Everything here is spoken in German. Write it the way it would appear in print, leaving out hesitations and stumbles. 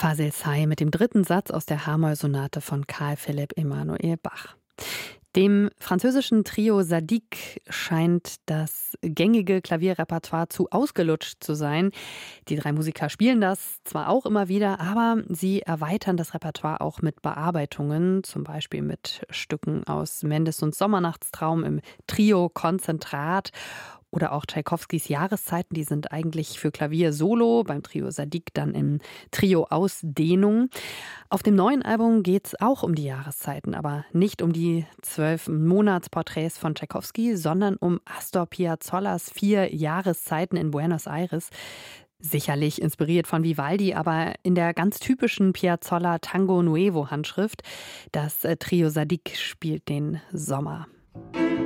Fasil Say mit dem dritten Satz aus der H-Moll-Sonate von Carl Philipp Emanuel Bach. Dem französischen Trio Zadig scheint das gängige Klavierrepertoire zu ausgelutscht zu sein. Die drei Musiker spielen das zwar auch immer wieder, aber sie erweitern das Repertoire auch mit Bearbeitungen, zum Beispiel mit Stücken aus Mendelssohns Sommernachtstraum im Trio Konzentrat oder auch Tschaikowskis Jahreszeiten, die sind eigentlich für Klavier solo, beim Trio Zadig dann im Trio Ausdehnung. Auf dem neuen Album geht es auch um die Jahreszeiten, aber nicht um die 12 Monatsporträts von Tschaikowski, sondern um Astor Piazzollas 4 Jahreszeiten in Buenos Aires. Sicherlich inspiriert von Vivaldi, aber in der ganz typischen Piazzolla Tango Nuevo Handschrift. Das Trio Zadig spielt den Sommer.